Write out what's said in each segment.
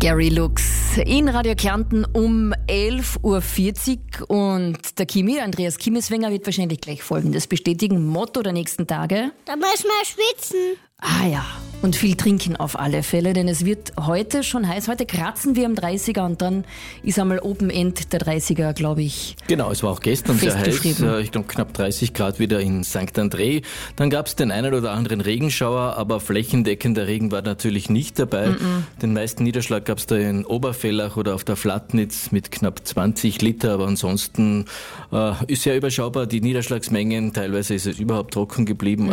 Gary Lux in Radio Kärnten um 11.40 Uhr und der Andreas Kimmeswenger wird wahrscheinlich gleich Folgendes bestätigen. Motto der nächsten Tage. Da müssen wir schwitzen. Ah ja, und viel trinken auf alle Fälle, denn es wird heute schon heiß. Heute kratzen wir am 30er und dann ist einmal Open End der 30er, glaube ich. Genau, es war auch gestern sehr heiß. Ich glaube knapp 30 Grad wieder in St. André. Dann gab es den einen oder anderen Regenschauer, aber flächendeckender Regen war natürlich nicht dabei. Den meisten Niederschlag gab es da in Oberfellach oder auf der Flatnitz mit knapp 20 Liter, aber ansonsten ist sehr überschaubar die Niederschlagsmengen. Teilweise ist es überhaupt trocken geblieben,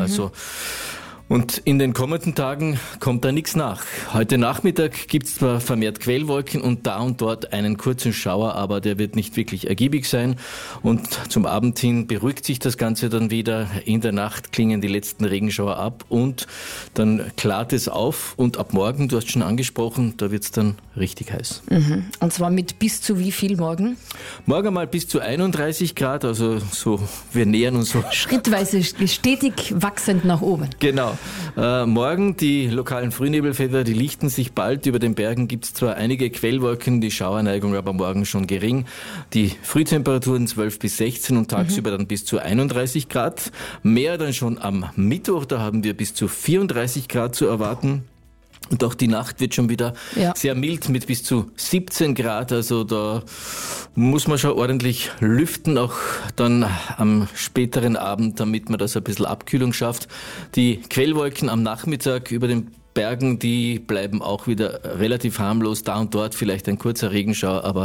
Und in den kommenden Tagen kommt da nichts nach. Heute Nachmittag gibt es zwar vermehrt Quellwolken und da und dort einen kurzen Schauer, aber der wird nicht wirklich ergiebig sein. Und zum Abend hin beruhigt sich das Ganze dann wieder. In der Nacht klingen die letzten Regenschauer ab und dann klart es auf. Und ab morgen, du hast schon angesprochen, da wird es dann richtig heiß. Und zwar mit bis zu wie viel morgen? Morgen mal bis zu 31 Grad, also so, wir nähern uns so. Schrittweise stetig wachsend nach oben. Genau. Morgen die lokalen Frühnebelfelder, die lichten sich bald. Über den Bergen gibt es zwar einige Quellwolken, die Schauerneigung aber morgen schon gering. Die Frühtemperaturen 12 bis 16 und tagsüber dann bis zu 31 Grad. Mehr dann schon am Mittwoch, da haben wir bis zu 34 Grad zu erwarten. Und auch die Nacht wird schon wieder sehr mild mit bis zu 17 Grad. Also da muss man schon ordentlich lüften, auch dann am späteren Abend, damit man das ein bisschen Abkühlung schafft. Die Quellwolken am Nachmittag über den Bergen, die bleiben auch wieder relativ harmlos. Da und dort vielleicht ein kurzer Regenschauer, aber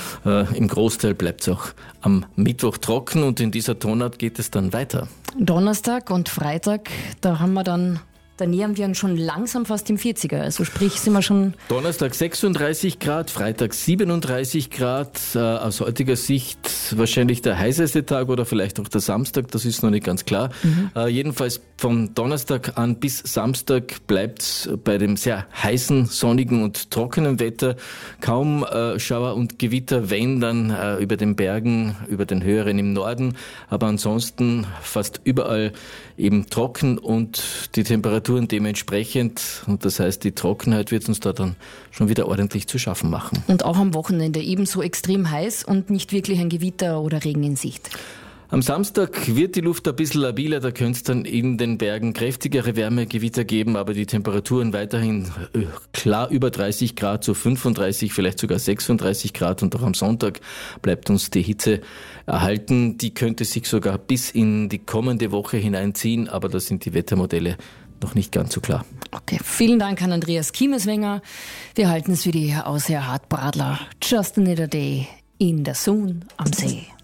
im Großteil bleibt es auch am Mittwoch trocken und in dieser Tonart geht es dann weiter. Donnerstag und Freitag, da nähern wir uns schon langsam fast im 40er. Also sprich, sind wir schon... Donnerstag 36 Grad, Freitag 37 Grad. Aus heutiger Sicht wahrscheinlich der heißeste Tag oder vielleicht auch der Samstag, das ist noch nicht ganz klar. Jedenfalls vom Donnerstag an bis Samstag bleibt bei dem sehr heißen, sonnigen und trockenen Wetter kaum Schauer und Gewitter, wenn dann über den Bergen, über den höheren im Norden. Aber ansonsten fast überall eben trocken und die Temperaturen dementsprechend. Und das heißt, die Trockenheit wird uns da dann schon wieder ordentlich zu schaffen machen. Und auch am Wochenende ebenso extrem heiß und nicht wirklich ein Gewitter oder Regen in Sicht. Am Samstag wird die Luft ein bisschen labiler, da könnte es dann in den Bergen kräftigere Wärmegewitter geben, aber die Temperaturen weiterhin klar über 30 Grad, so 35, vielleicht sogar 36 Grad und auch am Sonntag bleibt uns die Hitze erhalten. Die könnte sich sogar bis in die kommende Woche hineinziehen, aber da sind die Wettermodelle noch nicht ganz so klar. Okay, vielen Dank an Andreas Kimmeswenger. Wir halten es für die Ausseher Hartbradler. Just another day in the sun am See.